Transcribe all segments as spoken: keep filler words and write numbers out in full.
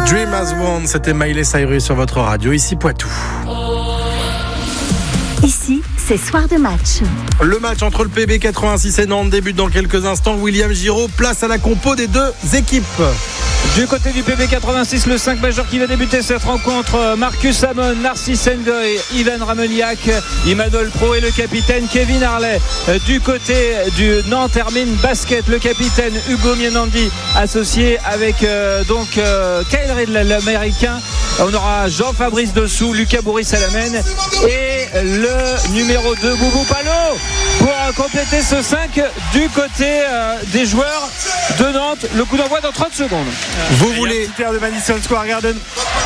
Dream as one, c'était Miley Cyrus sur votre radio, ici Poitou. Ici, c'est soir de match. Le match entre le P B quatre-vingt-six et Nantes débute dans quelques instants. William Giraud, place à la compo des deux équipes. Du côté du P B quatre-vingt-six, le cinq majeur qui va débuter cette rencontre, Marcus Amon, Narcisse Ngoy, Ivan Rameliak, Emmanuel Pro et le capitaine Kevin Harley. Du côté du Nantes Hermine Basket, le capitaine Hugo Mienandi associé avec euh, donc euh, Kyle Ridley, l'américain. On aura Jean-Fabrice Dessous, Lucas Bourris-Salamène et le numéro deux Boubou Palo pour compléter ce cinq du côté euh, des joueurs de Nantes. Le coup d'envoi dans trente secondes. Vous voulez de Madison Square Garden.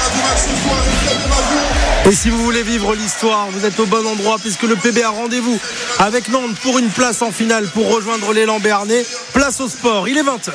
Et si vous voulez vivre l'histoire, vous êtes au bon endroit puisque le P B a rendez-vous avec Nantes pour une place en finale pour rejoindre l'élan béarnais. Place au sport, il est vingt heures.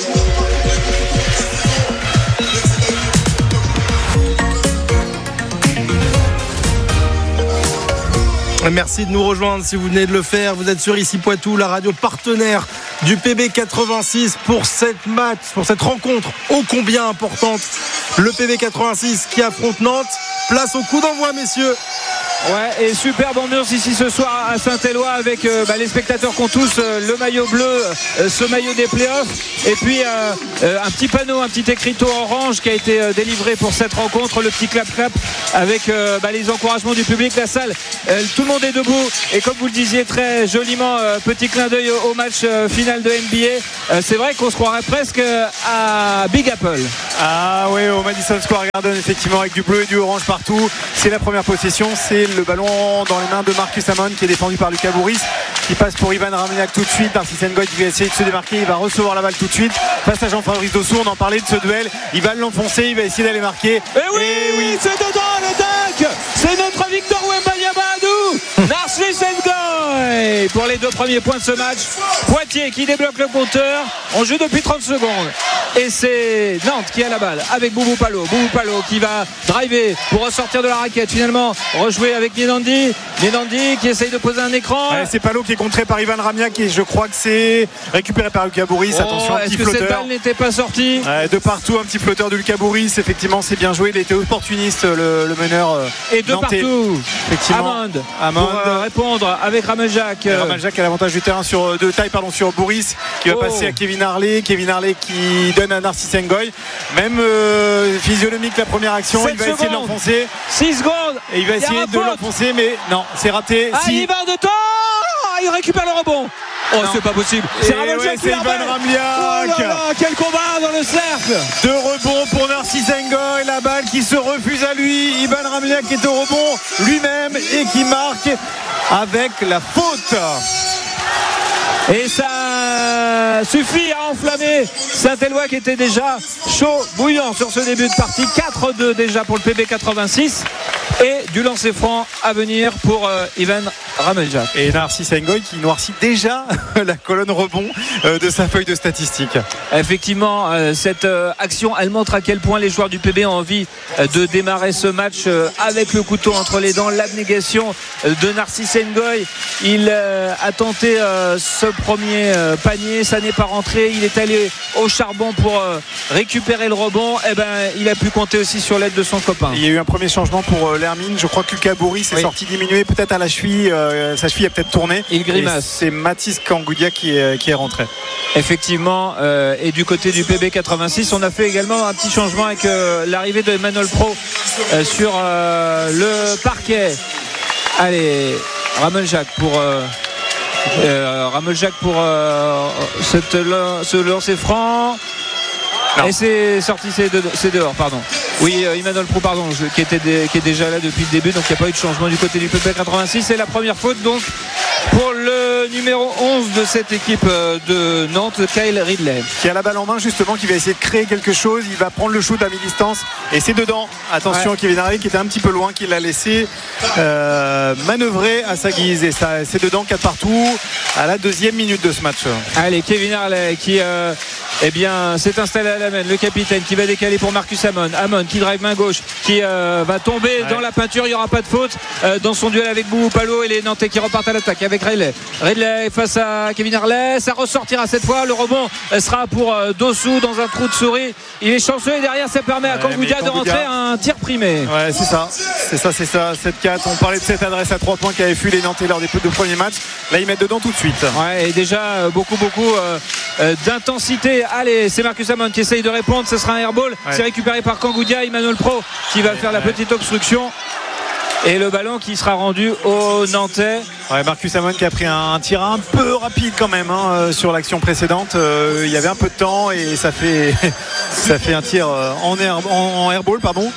Merci de nous rejoindre si vous venez de le faire. Vous êtes sur Ici Poitou, la radio partenaire du P B quatre-vingt-six pour cette match, pour cette rencontre ô combien importante. Le P B quatre-vingt-six qui affronte Nantes. Place au coup d'envoi, messieurs. Ouais, et superbe ambiance ici ce soir à Saint-Éloi avec euh, bah, les spectateurs qui ont tous euh, le maillot bleu, euh, ce maillot des playoffs, et puis euh, euh, un petit panneau, un petit écriteau orange qui a été euh, délivré pour cette rencontre, le petit clap-clap avec euh, bah, les encouragements du public, la salle, euh, tout le monde est debout, et comme vous le disiez très joliment, euh, petit clin d'œil au, au match euh, final de N B A, euh, c'est vrai qu'on se croirait presque à Big Apple. Ah oui, au Madison Square Garden, effectivement, avec du bleu et du orange partout. C'est la première possession, c'est le ballon dans les mains de Marcus Amon qui est défendu par Lucas Bourris, qui passe pour Ivan Rameliak tout de suite. Narcisse Ngoy qui va essayer de se démarquer, il va recevoir la balle tout de suite face à Jean-Fabrice Dessous. On en parlait de ce duel, il va l'enfoncer, il va essayer d'aller marquer. Et oui, et oui. C'est dedans le dunk, c'est notre Victor Wembanyama Adou, Narcisse Ngoy pour les deux premiers points de ce match. Poitiers qui débloque le compteur, on joue depuis trente secondes et c'est Nantes qui a la balle avec Boubou Palo. Boubou Palo qui va driver pour ressortir de la raquette, finalement rejouer avec Mienandi. Mienandi qui essaye de poser un écran. Ouais, c'est Palo qui est contré par Ivan Rameliak et je crois que c'est récupéré par Lucas Bourris. Oh, attention, un petit est-ce que flotteur. cette balle n'était pas sortie? Ouais, de partout, un petit flotteur de Lucas Bourris. Effectivement, c'est bien joué. Il était opportuniste, le, le meneur. Euh, et de nantais. partout, effectivement. Amand, Amand pour euh, répondre avec Rameljak. Euh, Rameljak a l'avantage du terrain sur, de taille pardon, sur Bourris qui va oh. passer à Kevin Harley. Kevin Harley qui donne à Narcisse Ngoy. Même euh, physionomique la première action. Il va secondes. essayer de l'enfoncer. six secondes. Et il va essayer de l'enfoncer, mais non, c'est raté. Ah, si. il va de temps. Il récupère le rebond. Oh, non. C'est pas possible. C'est Rameljak ouais, c'est Ivan Rameliak. Oh là là, quel combat dans le cercle. Deux rebonds pour Narcisse Ngoy. La balle qui se refuse à lui. Ivan Rameliak qui est au rebond lui-même et qui marque avec la faute. Et ça suffit à enflammer Saint-Éloi qui était déjà chaud, bouillant sur ce début de partie. quatre deux déjà pour le P B quatre-vingt-six. Et du lancer franc à venir pour euh, Ivan Rameljak. Et Narcisse Ngoy qui noircit déjà la colonne rebond euh, de sa feuille de statistiques. Effectivement, euh, cette euh, action, elle montre à quel point les joueurs du P B ont envie euh, de démarrer ce match euh, avec le couteau entre les dents. L'abnégation euh, de Narcisse Ngoy. Il euh, a tenté euh, ce premier euh, panier, ça n'est pas rentré. Il est allé au charbon pour euh, récupérer le rebond. Et ben, il a pu compter aussi sur l'aide de son copain. Il y a eu un premier changement pour euh, l'Hermine. Je crois que Lucas Bourris est oui. sorti diminué peut-être à la cheville. Euh, sa cheville a peut-être tourné. Il grimace. Et c'est Mathis Kangoudia qui est, qui est rentré. Effectivement. Euh, et du côté du P B quatre-vingt-six, on a fait également un petit changement avec euh, l'arrivée de Emmanuel Pro euh, sur euh, le parquet. Allez, Rameljak pour. Euh, Euh, Rameljak pour euh, cette, ce lancer franc. Non. Et c'est sorti, c'est, de, c'est dehors, pardon. Oui, euh, Emmanuel Pro, pardon, je, qui, était de, qui est déjà là depuis le début, donc il n'y a pas eu de changement du côté du P B quatre-vingt-six. C'est la première faute donc pour le numéro onze de cette équipe de Nantes, Kyle Ridley. Qui a la balle en main justement, qui va essayer de créer quelque chose. Il va prendre le shoot à mi-distance et c'est dedans. Attention, ouais. Kevin Harley qui était un petit peu loin, qui l'a laissé euh, manœuvrer à sa guise. Et ça, c'est dedans, quatre partout à la deuxième minute de ce match. Allez, Kevin Harley qui euh, eh bien, s'est installé à la main. Le capitaine qui va décaler pour Marcus Amon. Amon qui drive main gauche, qui euh, va tomber ouais. dans la peinture. Il n'y aura pas de faute euh, dans son duel avec Boubou Palo et les Nantais qui repartent à l'attaque avec Riley. Riley Ridley face à Kevin Harley, ça ressortira cette fois, le rebond sera pour Dossou dans un trou de souris, il est chanceux et derrière ça permet à Kangoudia de rentrer un tir primé. Ouais, c'est ça, c'est ça, c'est ça, sept quatre. On parlait de cette adresse à trois points qu'avaient fui les Nantais lors des deux premiers matchs, là ils mettent dedans tout de suite. Ouais, et déjà beaucoup beaucoup euh, d'intensité. Allez, c'est Marcus Amon qui essaye de répondre, ce sera un airball, ouais. C'est récupéré par Kangoudia, Emmanuel Pro qui va ouais, faire la ouais. petite obstruction. Et le ballon qui sera rendu au Nantais. Ouais, Marcus Amon qui a pris un, un tir un peu rapide quand même hein, sur l'action précédente. Euh, il y avait un peu de temps et ça fait, ça fait un tir en, air, en, en airball. Pardon.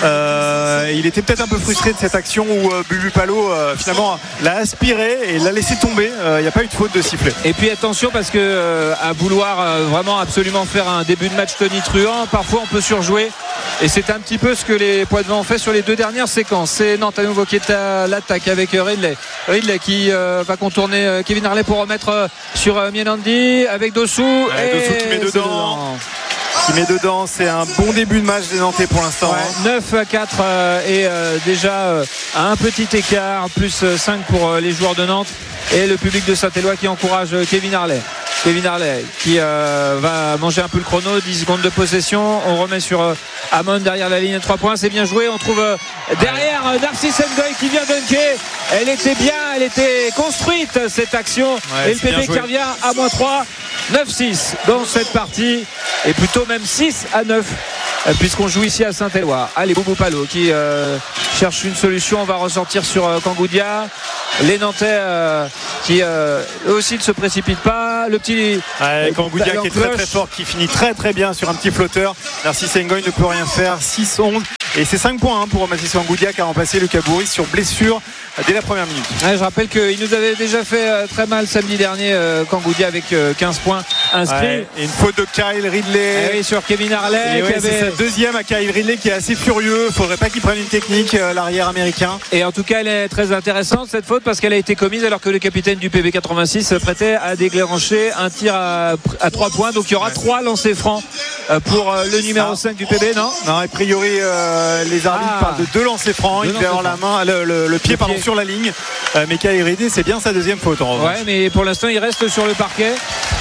Euh, il était peut-être un peu frustré de cette action où euh, Bubu Palo euh, finalement l'a aspiré et l'a laissé tomber. Il euh, n'y a pas eu de faute de sifflet. Et puis attention parce que euh, à vouloir euh, vraiment absolument faire un début de match tonitruant, parfois on peut surjouer. Et c'est un petit peu ce que les Poitevins ont fait sur les deux dernières séquences. C'est Nantes à nouveau qui est à l'attaque avec Ridley. Ridley qui euh, va contourner euh, Kevin Harley pour remettre euh, sur euh, Mienandi avec Dossou. Ouais, et Dossou qui met dedans. dedans. Qui met dedans, c'est un bon début de match des Nantais pour l'instant. Ouais, hein. neuf à quatre euh, et euh, déjà euh, à un petit écart, plus cinq pour euh, les joueurs de Nantes et le public de Saint-Éloi qui encourage euh, Kevin Harley. Kevin Harley qui euh, va manger un peu le chrono, dix secondes de possession. On remet sur euh, Amon derrière la ligne à trois points, c'est bien joué. On trouve euh, derrière euh, Narcisse Ngoy qui vient dunker. Elle était bien, elle était construite cette action. Ouais, et le P B qui revient à moins trois, neuf six dans cette partie. Et plutôt même six à neuf puisqu'on joue ici à Saint-Éloi. Allez, Boubou Palo qui euh, cherche une solution. On va ressortir sur euh, Kangoudia. Les Nantais euh, qui euh, eux aussi ne se précipitent pas. Le petit ouais, Kangoudia qui est très très fort, qui finit très très bien sur un petit flotteur. Narcisse Ngoy ne peut rien faire. Six onze et c'est cinq points hein, pour Mathis Kangoudia qui a remplacé Lucas Bourris sur blessure dès la première minute. Ouais, je rappelle qu'il nous avait déjà fait euh, très mal samedi dernier euh, Kangoudia avec euh, quinze points inscrits. Ouais, et une faute de Kyle Ridley ah oui, sur Kevin Harley. Et ouais, avait... c'est sa deuxième à Kyle Ridley qui est assez furieux. Il faudrait pas qu'il prenne une technique euh, l'arrière américain. Et en tout cas elle est très intéressante cette faute parce qu'elle a été commise alors que le capitaine du P B quatre-vingt-six se prêtait à déclencher un tir à, à trois points. Donc il y aura trois ouais. lancers francs euh, pour euh, le numéro ah. cinq du P B, non Non, a priori euh, les arbitres ah. parlent de deux lancers francs. Deux il devait avoir la main, le, le, le pied, le pardon, pied. sur la ligne. Euh, mais Kyle Ridley, c'est bien sa deuxième faute en revanche. Ouais, mais pour l'instant il reste sur le parquet.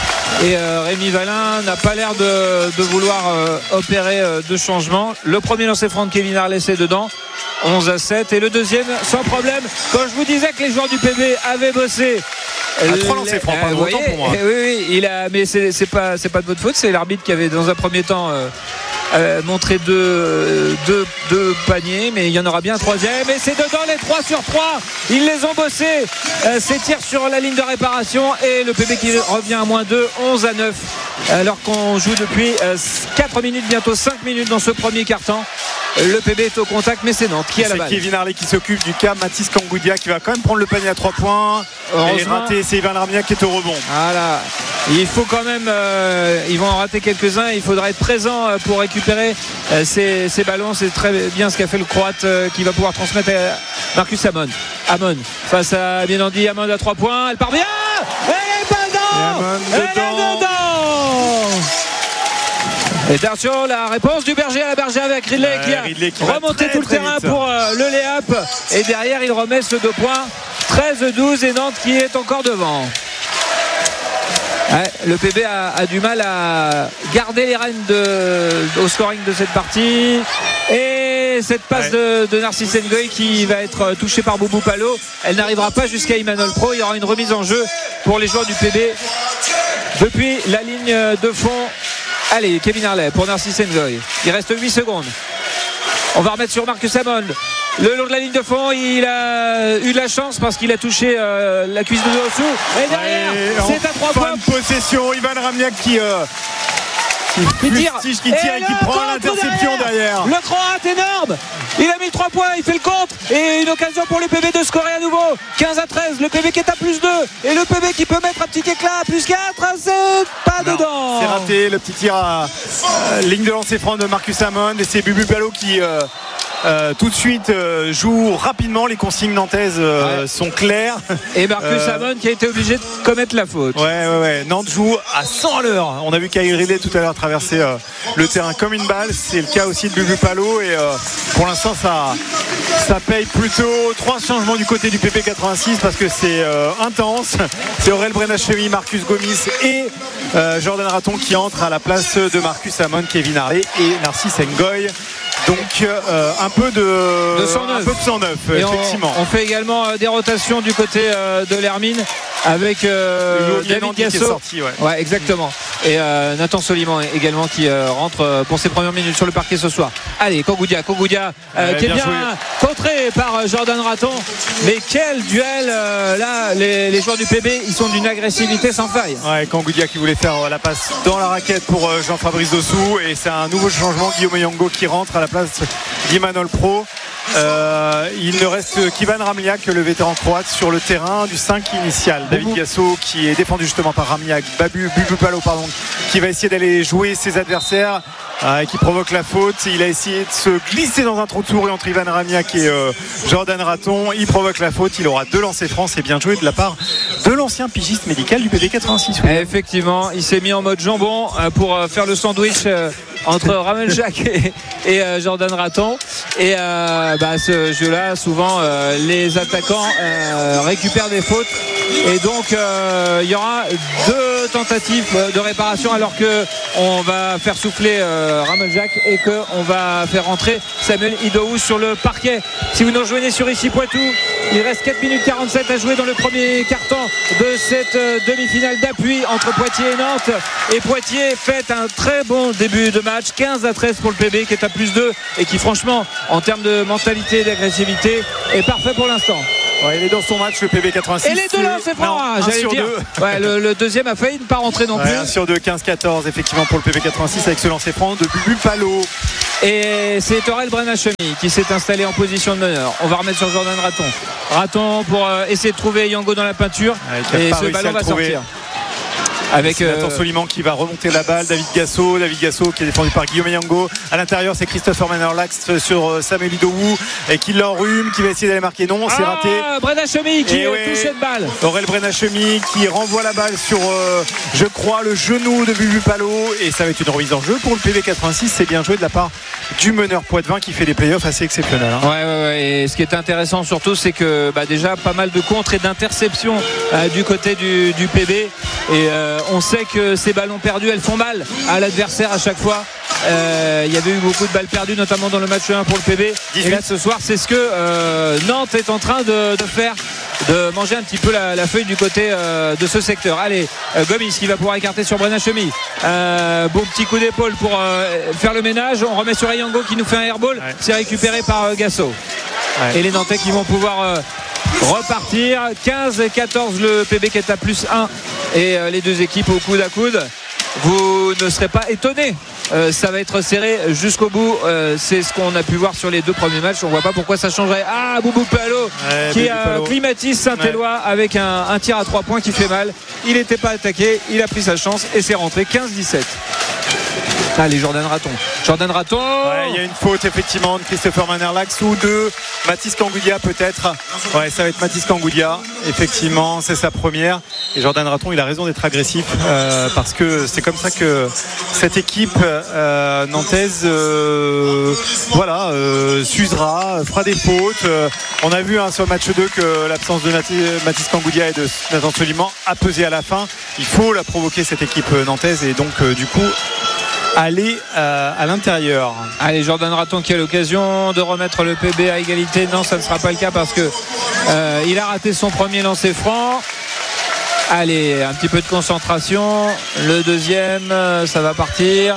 Et euh, Rémi Valin n'a pas l'air de, de vouloir euh, opérer euh, de changement. Le premier lancer franc de Kevin Harley c'est dedans, onze à sept. Et le deuxième sans problème. Quand je vous disais que les joueurs du P B avaient bossé à trois lancers francs, pas autant pour moi. Oui, oui, il a, mais c'est, c'est pas, c'est pas de votre faute. C'est l'arbitre qui avait dans un premier temps euh, euh, montré deux, deux, deux paniers, mais il y en aura bien un troisième. Et c'est dedans les trois sur trois. Ils les ont bossés. Euh, ces tirs sur la ligne de réparation et le P B qui revient à moins deux, onze à neuf. Alors qu'on joue depuis euh, quatre minutes, bientôt cinq minutes dans ce premier quart-temps. Le P B est au contact, mais c'est Nantes qui a la balle. C'est Kevin Harley qui s'occupe du cas. Mathis Kangoudia qui va quand même prendre le panier à trois points. Et raté, c'est Ivan Ramniak qui est au rebond. Voilà. Il faut quand même, euh, ils vont en rater quelques-uns. Il faudra être présent pour récupérer euh, ces, ces ballons. C'est très bien ce qu'a fait le Croate euh, qui va pouvoir transmettre à Marcus Amon. Amon face à Mienandi. Amon à trois points. Elle part bien. Elle est pas dedans. Elle est dedans. Et attention, la réponse du berger à la berger avec Ridley ouais, qui a Ridley qui remonté très, tout le terrain vite. Pour euh, le lay-up. Et derrière, il remet ce deux points. treize douze et Nantes qui est encore devant. Ouais, le P B a, a du mal à garder les rênes de, au scoring de cette partie. Et cette passe ouais. de, de Narcisse Ngoy qui va être touchée par Boubou Palo. Elle n'arrivera pas jusqu'à Emmanuel Pro. Il y aura une remise en jeu pour les joueurs du P B depuis la ligne de fond. Allez, Kevin Harley pour Narcisse Ngoy. Il reste huit secondes. On va remettre sur Marcus Amon. Le long de la ligne de fond, il a eu de la chance parce qu'il a touché euh, la cuisse de Dossou. Et derrière, ouais, c'est à trois points. De possession, Ivan Ramniak qui, euh, qui, qui tire, qui tire et, et qui prend l'interception derrière. derrière. Le Croate énorme. Il a mis trois points, il fait le contre. Et une occasion pour le P B de scorer à nouveau. quinze à treize, le P B qui est à plus deux. Et le P B qui peut mettre un petit éclat à plus quatre. C'est pas non, dedans. C'est raté, le petit tir à euh, ligne de lancer franc de Marcus Amon. Et c'est Bubu Palo qui... Euh, euh, tout de suite euh, joue rapidement. Les consignes nantaises euh, ouais. sont claires. Et Marcus euh, Amon qui a été obligé de commettre la faute. Ouais, ouais, ouais. Nantes joue à cent à l'heure. On a vu Kyle Ridley tout à l'heure traverser euh, le terrain comme une balle. C'est le cas aussi de Bubu Palo. Et euh, pour l'instant, ça, ça paye plutôt. Trois changements du côté du P P quatre-vingt-six parce que c'est euh, intense. C'est Aurel Brenachemi, Marcus Gomis et euh, Jordan Raton qui entrent à la place de Marcus Amon, Kevin Harley et Narcisse Ngoy. Donc euh, un peu de, de cent neuf, un peu de cent neuf effectivement. On, on fait également euh, des rotations du côté euh, de l'Hermine avec euh, David Gasso. Sorti, ouais. ouais, exactement. Et euh, Nathan Soliman également qui euh, rentre euh, pour ses premières minutes sur le parquet ce soir. Allez, Kangoudia, Kangoudia euh, ouais, qui est bien, bien contré par euh, Jordan Raton. Mais quel duel euh, là, les, les joueurs du P B, ils sont d'une agressivité sans faille. Ouais, Kangoudia qui voulait faire euh, la passe dans la raquette pour euh, Jean-Fabrice Dossou et c'est un nouveau changement. Guillaume Yango qui rentre à la place d'Imanol Pro. Euh, il ne reste qu'Ivan Ramliak, le vétéran croate, sur le terrain du cinq initial. David Gasso qui est défendu justement par Ramliak, Babu, Bubu Palo pardon, qui va essayer d'aller jouer ses adversaires euh, qui provoque la faute. Il a essayé de se glisser dans un trou de souris entre Ivan Ramliak et euh, Jordan Raton. Il provoque la faute. Il aura deux lancers francs. C'est bien joué de la part de l'ancien pigiste médical du P B quatre-vingt-six. Oui. Effectivement, il s'est mis en mode jambon pour faire le sandwich entre Ramel Jacques et, et euh, Jordan Raton. Et euh, bah, ce jeu-là, souvent, euh, les attaquants euh, récupèrent des fautes. Et donc, il euh, y aura deux tentatives de réparation alors qu'on va faire souffler euh, Ramel Jacques et qu'on va faire rentrer Samuel Idoou sur le parquet. Si vous nous rejoignez sur Ici Poitou, il reste quatre minutes quarante-sept à jouer dans le premier quart-temps de cette euh, demi-finale d'appui entre Poitiers et Nantes. Et Poitiers fait un très bon début de match. quinze à treize pour le P B qui est à plus deux et qui franchement en termes de mentalité et d'agressivité est parfait pour l'instant. Ouais, il est dans son match le P B quatre-vingt-six. Et les deux là c'est franc, j'allais dire. Ouais, le, le deuxième a failli ne pas rentrer non ouais, plus. un sur deux, quinze quatorze effectivement pour le P B quatre-vingt-six avec ce lancer franc de Bubu Palo. Et c'est Aurel Brenachemi qui s'est installé en position de meneur. On va remettre sur Jordan Raton. Raton pour euh, essayer de trouver Yango dans la peinture. Ouais, et ce ballon va sortir. Avec Nathan euh... Soliman qui va remonter la balle, David Gasso, David Gasso qui est défendu par Guillaume Yango. À l'intérieur, c'est Christopher Manerlax sur Samuel Idoou et qui l'enrhume, qui va essayer d'aller marquer. Non, c'est ah, raté. Brenachemi qui ouais, touche cette balle. Aurel Brenachemi qui renvoie la balle sur, euh, je crois, le genou de Bubu Palo et ça va être une remise en jeu pour le P B quatre-vingt-six. C'est bien joué de la part du meneur Poitvin qui fait des playoffs assez exceptionnels. Hein. Ouais, ouais, ouais. Et ce qui est intéressant surtout, c'est que bah, déjà pas mal de contres et d'interceptions euh, du côté du, du P B. Et euh, on sait que ces ballons perdus, elles font mal à l'adversaire à chaque fois. Euh, il y avait eu beaucoup de balles perdues, notamment dans le match un pour le P B. dix-huit. Et là, ce soir, c'est ce que euh, Nantes est en train de, de faire, de manger un petit peu la, la feuille du côté euh, de ce secteur. Allez, euh, Gomis qui va pouvoir écarter sur Brenachemi. Euh, bon petit coup d'épaule pour euh, faire le ménage. On remet sur Ayango qui nous fait un airball. Ouais. C'est récupéré par euh, Gasso. Ouais. Et les Nantais qui vont pouvoir euh, repartir. quinze quatorze le P B qui est à plus un. Et euh, les deux équipes au coude à coude. Vous ne serez pas étonnés. Euh, ça va être serré jusqu'au bout. Euh, c'est ce qu'on a pu voir sur les deux premiers matchs. On voit pas pourquoi ça changerait. Ah, Boubou Palo ouais, qui euh, climatise Saint-Éloi ouais. avec un, un tir à trois points qui fait mal. Il n'était pas attaqué. Il a pris sa chance et c'est rentré quinze dix-sept. Allez, Jordan Raton. Jordan Raton. Ouais, il y a une faute effectivement de Christopher Manerlax ou de Mathis Kangoudia peut-être. Ouais, ça va être Mathis Kangoudia. Effectivement, c'est sa première. Et Jordan Raton, il a raison d'être agressif euh, parce que c'est comme ça que cette équipe euh, nantaise, euh, voilà, euh, s'usera, fera des fautes. Euh, on a vu hein, sur le match deux que l'absence de Mathis Kangoudia et de Nathan Soliman a pesé à la fin. Il faut la provoquer cette équipe nantaise et donc euh, du coup. Aller euh, à l'intérieur. Allez, Jordan Raton qui a l'occasion de remettre le P B à égalité. Non, ça ne sera pas le cas parce que euh, il a raté son premier lancer franc. Allez, un petit peu de concentration. Le deuxième, ça va partir.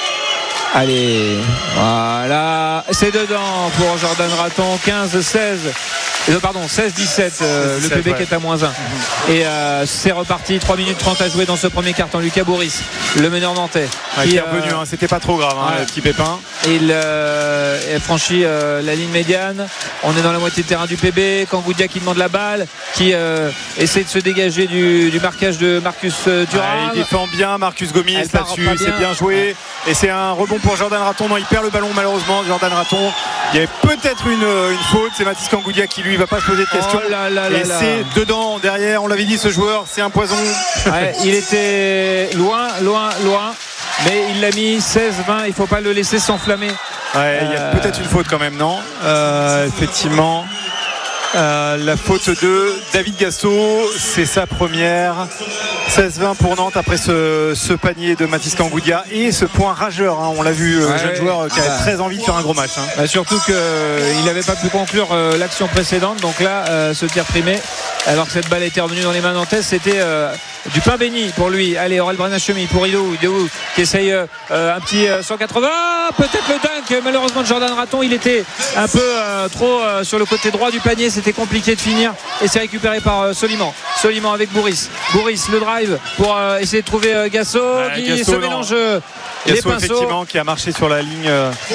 Allez, voilà. C'est dedans pour Jordan Raton. quinze seize. Euh, pardon, seize dix-sept, euh, le P B ouais. qui est à moins un. Mm-hmm. Et euh, c'est reparti, trois minutes trente à jouer dans ce premier quart-temps. Lucas Boris, le meneur nantais. Ouais, qui est revenu, euh, hein, c'était pas trop grave, hein, ouais. le petit pépin. Il euh, a franchi euh, la ligne médiane. On est dans la moitié de terrain du P B. Kangoudia qui demande la balle, qui euh, essaie de se dégager du, du marquage de Marcus euh, Thuram. Ouais, il défend bien Marcus Gomis là-dessus, c'est bien joué. et c'est un rebond pour Jordan Raton. Non, il perd le ballon malheureusement. Jordan Raton, il y avait peut-être une, une faute. C'est Mathis Kangoudia qui lui va pas se poser de questions. Oh là là là et là. c'est dedans, derrière. On l'avait dit, ce joueur, c'est un poison. Ouais, il était loin, loin, loin. Mais il l'a mis seize vingt. Il ne faut pas le laisser s'enflammer. Ouais, il y a Euh... peut-être une faute quand même, non euh, Effectivement. Euh, la faute de David Gasso, c'est sa première. Seize vingt pour Nantes après ce, ce panier de Mathis Kangoudia et ce point rageur, hein, on l'a vu, ouais, jeune joueur qui avait bah, très envie de faire un gros match, hein. Bah surtout qu'il n'avait pas pu conclure euh, l'action précédente, donc là euh, ce tir primé, alors que cette balle était revenue dans les mains nantaises, c'était euh, du pain béni pour lui. Allez, Aurel Branachemi pour Ido, Ido qui essaye euh, un petit euh, cent quatre-vingts, peut-être le dunk malheureusement de Jordan Raton, il était un peu euh, trop euh, sur le côté droit du panier, c'était compliqué de finir et c'est récupéré par euh, Soliman. Soliman avec Bourris. Bourris le drive pour euh, essayer de trouver euh, Gasso ouais, qui Gasso, se mélange euh, les Gasso pinceaux. effectivement qui a marché sur la ligne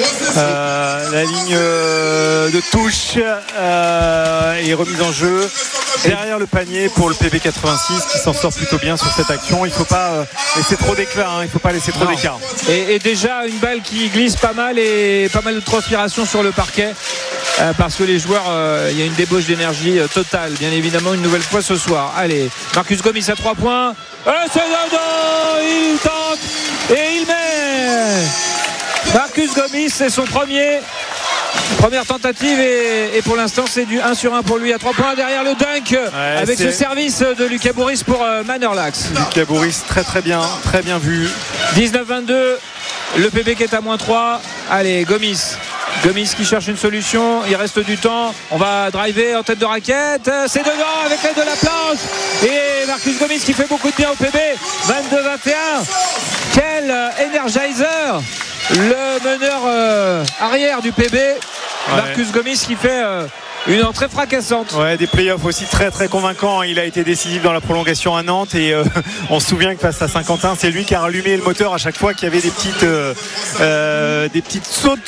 euh, la ligne euh, de touche euh, et remise en jeu derrière le panier pour le P B quatre-vingt-six qui s'en sort plutôt bien sur cette action. Il ne faut pas euh, laisser trop d'éclat, hein. Il ne faut pas laisser trop d'écart. Et, et déjà une balle qui glisse pas mal et pas mal de transpiration sur le parquet euh, parce que les joueurs, il euh, y a une débauche d'énergie euh, totale bien évidemment une nouvelle fois ce soir. Allez, Marcus Gomis à trois points, et c'est dedans, il tente et il met. Marcus Gomis, c'est son premier première tentative et, et pour l'instant c'est du un sur un pour lui à trois points derrière le dunk, ouais, avec ce service de Lucas Bourris pour euh, Manorlax. Lucas Bourris très très bien, très bien vu. dix-neuf vingt-deux, le P B qui est à moins trois. Allez, Gomis Gomis qui cherche une solution, il reste du temps, on va driver en tête de raquette, c'est dedans avec l'aide de la planche et Marcus Gomis qui fait beaucoup de bien au P B. Vingt-deux vingt et un, quel energizer, le meneur euh, arrière du P B, ouais. Marcus Gomis qui fait euh, une entrée fracassante. Ouais, des playoffs aussi très très convaincants. Il a été décisif dans la prolongation à Nantes et euh, on se souvient que face à Saint-Quentin, c'est lui qui a rallumé le moteur à chaque fois qu'il y avait des petites euh, euh, des petites sautes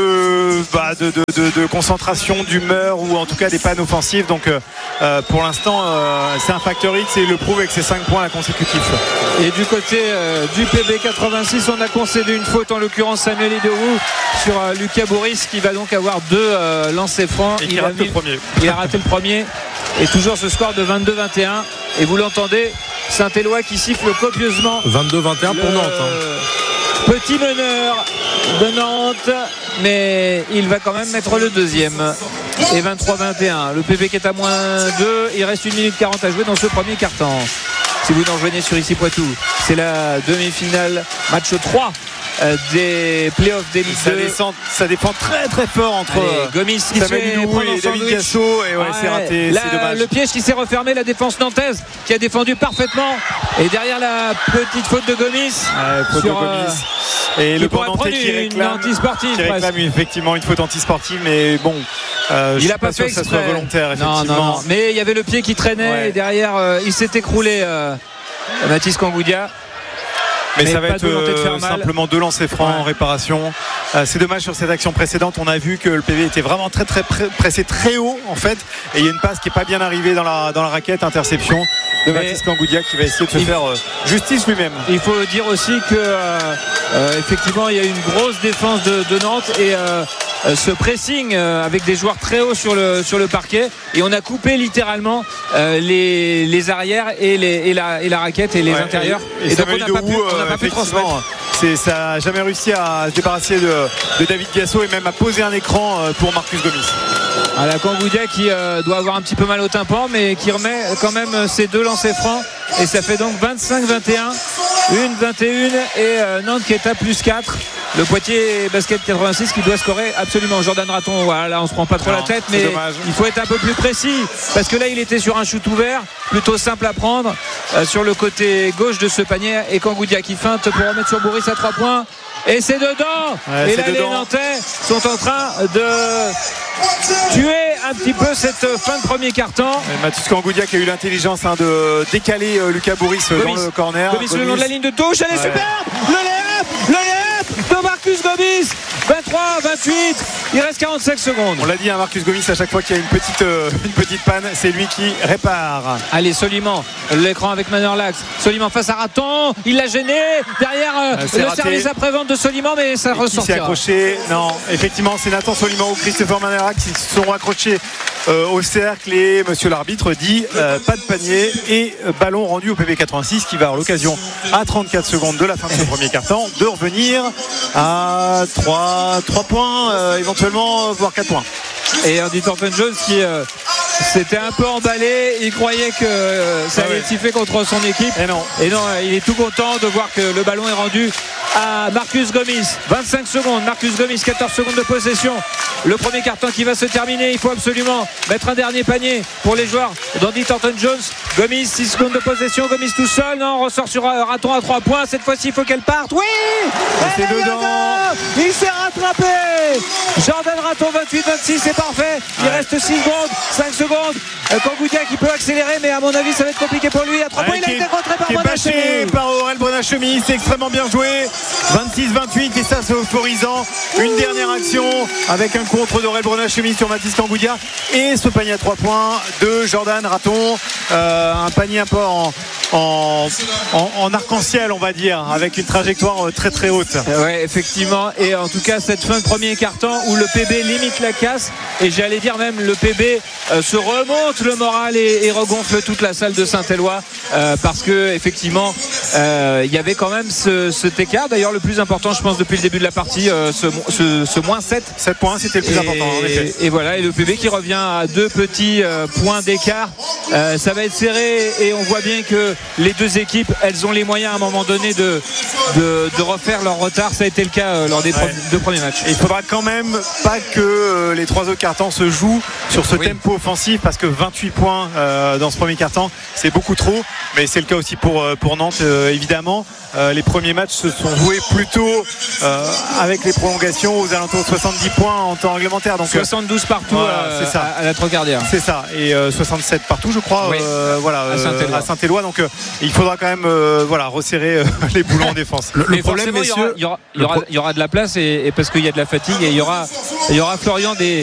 de, bah, de, de, de, de concentration, d'humeur ou en tout cas des pannes offensives. Donc euh, pour l'instant, euh, c'est un facteur X et il le prouve avec ses cinq points consécutifs. Et du côté euh, du P B quatre-vingt-six, on a concédé une faute, en l'occurrence Samuel Idowu sur euh, Lucas Bourris qui va donc avoir deux euh, lancers francs. Et qui il, rate a mis, le premier. il a raté le premier. Et toujours ce score de vingt-deux vingt et un. Et vous l'entendez, Saint-Éloi qui siffle copieusement. vingt-deux vingt et un pour Nantes. Hein. Petit meneur de Nantes, mais il va quand même mettre le deuxième. Et vingt-trois vingt et un. Le P B qui est à moins deux. Il reste une minute quarante à jouer dans ce premier quart-temps. Si vous nous rejoignez sur Ici Poitou, c'est la demi-finale, match trois euh, des playoffs d'élite ça, descend, ça dépend très très fort entre Allez, Gomis qui se fait prendre et en David sandwich. Gasso et ouais, ouais, c'est raté, la, c'est dommage. Le piège qui s'est refermé, la défense nantaise qui a défendu parfaitement et derrière la petite faute de Gomis, ouais, faute sur, de Gomis. Euh, et qui le pourrait bon Nantais qui réclame, anti-sportive, qui réclame effectivement une faute anti-sportive, mais bon euh, il je n'a suis pas, pas sûr fait que ça exprès. soit volontaire effectivement. Non, non, non. Mais il y avait le pied qui traînait ouais. Et derrière euh, il s'est écroulé euh, Mathis Kangoudia. Mais, mais ça va être euh, de simplement deux lancers francs ouais. en réparation. Euh, c'est dommage sur cette action précédente. On a vu que le P V était vraiment très très pressé très haut en fait. Et il y a une passe qui n'est pas bien arrivée dans la, dans la raquette. Interception de mais Mathis Kangoudia qui va essayer de se il, faire euh, justice lui-même. Il faut dire aussi que euh, euh, effectivement il y a une grosse défense de, de Nantes et euh, ce pressing euh, avec des joueurs très hauts sur le, sur le parquet et on a coupé littéralement euh, les, les arrières et, les, et, la, et la raquette et les ouais, intérieurs et, et, et donc on n'a pas pu, euh, pas pu transmettre. C'est, ça n'a jamais réussi à se débarrasser de, de David Gasso et même à poser un écran pour Marcus Gomis. À la Kangoudia qui euh, doit avoir un petit peu mal au tympan mais qui remet quand même ses deux lancers francs et ça fait donc vingt-cinq vingt et un, une vingt et un et euh, Nantes qui est à plus quatre. Le Poitiers Basket quatre-vingt-six qui doit scorer absolument. Jordan Raton, voilà, là on se prend pas trop non, la tête mais dommage. Il faut être un peu plus précis parce que là il était sur un shoot ouvert plutôt simple à prendre euh, sur le côté gauche de ce panier et Kangoudia qui feinte pour remettre sur Bourris à trois points et c'est dedans ouais, et là dedans. Les Nantais sont en train de tuer un petit peu cette fin de premier quart-temps. Mathis Kangoudia qui a eu l'intelligence hein, de décaler euh, Lucas Bourris Gomis. Dans le corner. Gomis, Gomis le long de la ligne de touche, elle est ouais. Superbe. Le layup, le layup de Marcus Gomis. vingt-trois vingt-huit. Il reste quarante-cinq secondes. On l'a dit, hein, Marcus Gomis, à chaque fois qu'il y a une petite, euh, une petite panne, c'est lui qui répare. Allez, Soliman, l'écran avec Manorlax. Soliman face à Raton, il l'a gêné. Derrière euh, euh, le raté. service après-vente de Soliman, mais ça ressortira. Qui s'est accroché. Non, effectivement, c'est Nathan Soliman ou Christopher Manorlax qui se sont accrochés euh, au cercle et monsieur l'arbitre dit euh, pas de panier et euh, ballon rendu au P B quatre-vingt-six qui va avoir l'occasion à trente-quatre secondes de la fin de ce premier quart-temps de revenir à trois points, euh, éventuellement voire quatre points. Et Andy Thornton-Jones qui euh, s'était un peu emballé, il croyait que euh, ça allait ouais. siffler contre son équipe. Et non. Et non, il est tout content de voir que le ballon est rendu à Marcus Gomis. vingt-cinq secondes, Marcus Gomis, quatorze secondes de possession. Le premier carton qui va se terminer. Il faut absolument mettre un dernier panier pour les joueurs d'Andy Thornton-Jones. Gomis, six secondes de possession. Gomis tout seul. Non, on ressort sur un Raton à trois points. Cette fois-ci, il faut qu'elle parte. Oui, c'est dedans. Il s'est rattrapé. Jordan Raton, vingt-huit vingt-six, c'est parfait. Il ouais. reste six secondes, cinq secondes. Kangoudia qui peut accélérer, mais à mon avis, ça va être compliqué pour lui. À trois ouais, points, il a été contré par Brunachemi. par Aurel Brunachemi. C'est extrêmement bien joué. vingt-six vingt-huit et ça, c'est euphorisant. Une dernière action avec un contre d'Aurel Brunachemi sur Mathis Kangoudia et ce panier à trois points de Jordan Raton. Euh, un panier un peu en, en, en, en arc-en-ciel, on va dire, avec une trajectoire très très haute. Oui, effectivement. Et en tout cas, cette fin de premier quart-temps où le P B limite la casse et j'allais dire même le P B euh, se remonte le moral et, et regonfle toute la salle de Saint-Éloi euh, parce que effectivement euh, il y avait quand même ce, cet écart, d'ailleurs le plus important je pense depuis le début de la partie, euh, ce, ce, ce moins sept sept points, c'était le plus et, important en effet. Et voilà, et le P B qui revient à deux petits euh, points d'écart. Euh, ça va être serré et on voit bien que les deux équipes elles ont les moyens à un moment donné de, de, de refaire leur retard. Ça a été le cas euh, lors des ouais. deux premiers matchs. Et il faudra quand même pas que euh, les trois autres cartons se jouent sur ce oui. tempo offensif parce que vingt-huit points euh, dans ce premier quart-temps c'est beaucoup trop, mais c'est le cas aussi pour, euh, pour Nantes euh, évidemment. Euh, les premiers matchs se sont joués plutôt euh, avec les prolongations aux alentours de soixante-dix points en temps réglementaire, donc soixante-douze partout voilà, euh, c'est ça. À, à la Trocardière, c'est ça, et euh, soixante-sept partout je crois oui. euh, voilà, à Saint-Éloi, euh, à Saint-Éloi. Donc euh, il faudra quand même euh, voilà, resserrer euh, les boulons en défense. Le, le problème, messieurs, il y aura, il y aura, il y aura, il y aura de la place et, et parce qu'il y a de la fatigue et il y aura, il y aura Florian des